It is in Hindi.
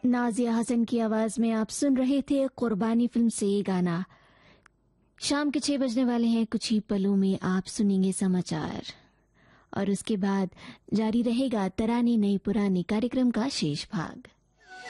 नाजिया हसन की आवाज में आप सुन रहे थे कुर्बानी फिल्म से ये गाना। शाम के 6 बजने वाले हैं, कुछ ही पलों में आप सुनेंगे समाचार और उसके बाद जारी रहेगा तरानी नई पुरानी कार्यक्रम का शेष भाग।